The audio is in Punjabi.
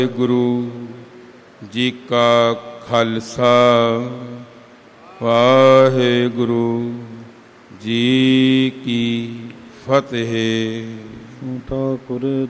ਗੁਰੂ ਜੀ ਕਾ ਖਾਲਸਾ, ਵਾਹਿਗੁਰੂ ਜੀ ਕੀ ਫਤਿਹ। ਠਾਕੁਰ